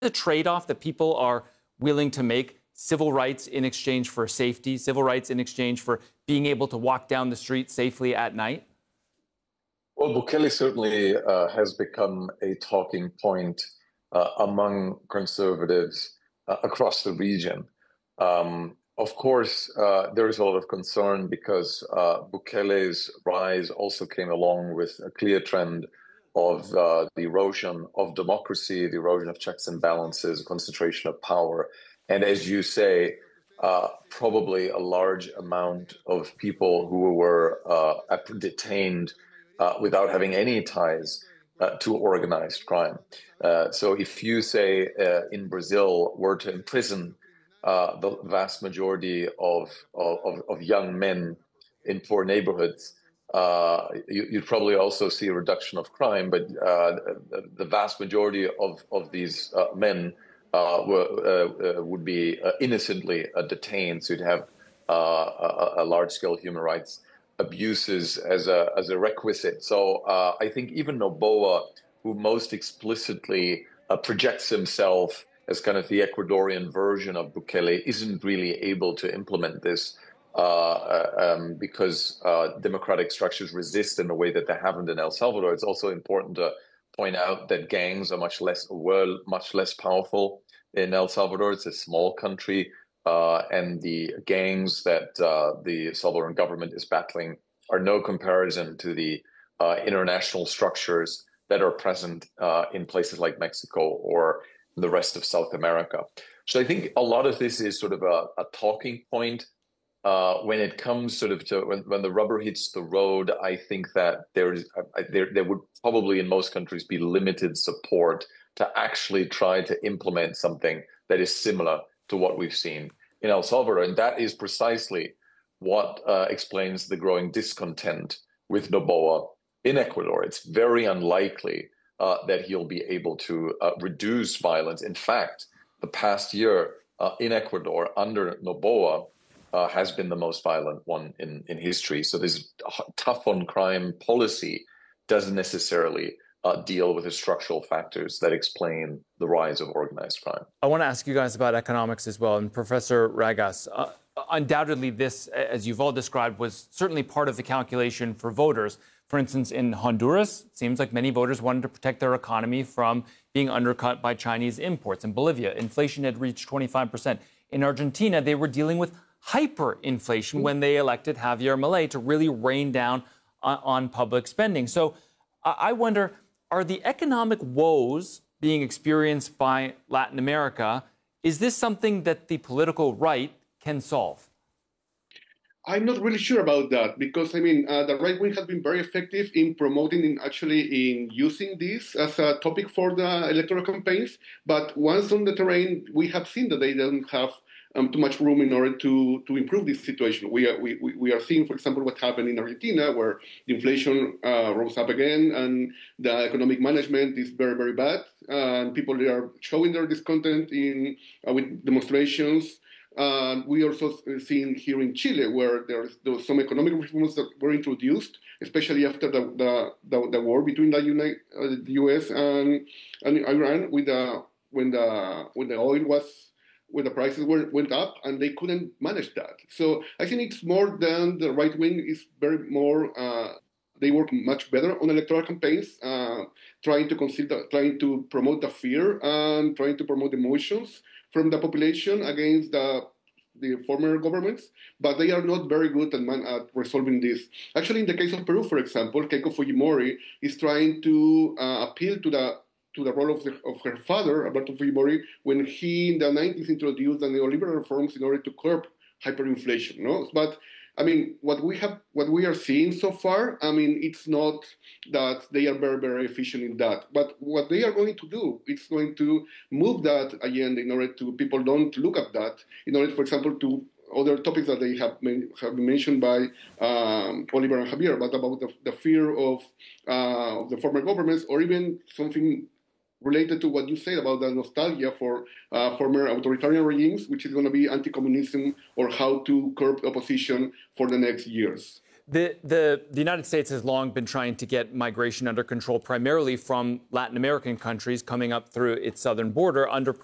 the trade-off that people are willing to make? Civil rights in exchange for safety, civil rights in exchange for being able to walk down the street safely at night? Well, Bukele certainly has become a talking point among conservatives across the region. Of course, there is a lot of concern because Bukele's rise also came along with a clear trend of the erosion of democracy, the erosion of checks and balances, concentration of power. And as you say, probably a large amount of people who were detained without having any ties to organized crime. So if you say in Brazil were to imprison the vast majority of young men in poor neighborhoods, you'd probably also see a reduction of crime, but the vast majority of these men would be innocently detained. So you'd have a large-scale human rights abuses as a requisite. So I think even Noboa, who most explicitly projects himself as kind of the Ecuadorian version of Bukele, isn't really able to implement this because democratic structures resist in a way that they haven't in El Salvador. It's also important to point out that gangs are much less powerful in El Salvador. It's a small country, and the gangs that the Salvadoran government is battling are no comparison to the international structures that are present in places like Mexico or the rest of South America. So I think a lot of this is sort of a talking point. When it comes sort of to when the rubber hits the road, I think that there would probably in most countries be limited support to actually try to implement something that is similar to what we've seen in El Salvador. And that is precisely what explains the growing discontent with Noboa in Ecuador. It's very unlikely that he'll be able to reduce violence. In fact, the past year in Ecuador under Noboa has been the most violent one in history. So this tough on crime policy doesn't necessarily deal with the structural factors that explain the rise of organized crime. I want to ask you guys about economics as well. And Professor Ragas, undoubtedly this, as you've all described, was certainly part of the calculation for voters. For instance, in Honduras, it seems like many voters wanted to protect their economy from being undercut by Chinese imports. In Bolivia, inflation had reached 25%. In Argentina, they were dealing with hyperinflation when they elected Javier Milei to really rain down on public spending. So I wonder, are the economic woes being experienced by Latin America, is this something that the political right can solve? I'm not really sure about that because, the right wing has been very effective in promoting, in using this as a topic for the electoral campaigns. But once on the terrain, we have seen that they don't have too much room in order to improve this situation. We are seeing, for example, what happened in Argentina, where the inflation rose up again, and the economic management is very, very bad, and people are showing their discontent with demonstrations. We also seen here in Chile, where there was some economic reforms that were introduced, especially after the war between the U.S. and Iran, when the prices went up, and they couldn't manage that. So I think it's more than the right wing is very more. They work much better on electoral campaigns, trying to promote the fear and trying to promote emotions from the population against the former governments, but they are not very good at resolving this. Actually, in the case of Peru, for example, Keiko Fujimori is trying to appeal to the role of her father, Alberto Fujimori, when he in the 90s introduced the neoliberal reforms in order to curb hyperinflation. No, but what we are seeing so far, it's not that they are very, very efficient in that. But what they are going to do, it's going to move that agenda in order to people don't look at that, in order, for example, to other topics that they have been mentioned by Oliver and Javier, but about the fear of the former governments, or even something related to what you said about the nostalgia for former authoritarian regimes, which is going to be anti-communism or how to curb opposition for the next years. The United States has long been trying to get migration under control, primarily from Latin American countries coming up through its southern border under